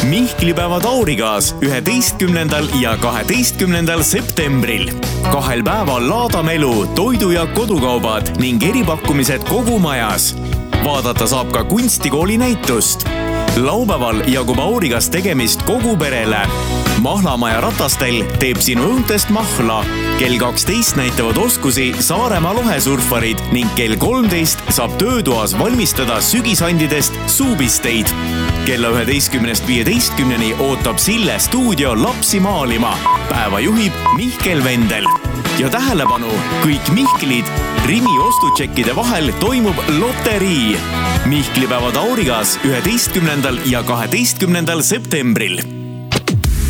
Mihklipäevad Aurigas 11. ja 12. septembril. 2 päeval laadamelu, toidu- ja kodukaubad ning eripakkumised kogu majas. Vaadata saab ka kunstikooli näitust. Laupäeval jagub Aurigas tegemist kogu perele. Mahlamaja Ratastel teeb sinu õuntest mahla. Kell 12 näitavad oskusi Saaremaa lohesurfarid ning kell 13 saab töötoas valmistada sügisandidest suupisteid. Kella 11.15 ootab Sille stuudio lapsi maalima. Päeva juhib Mihkel Vendel. Ja tähelepanu, kõik Mihklid, Rimi ostutšekkide vahel toimub loterii. Mihklipäevad Aurigas 11. ja 12. septembril.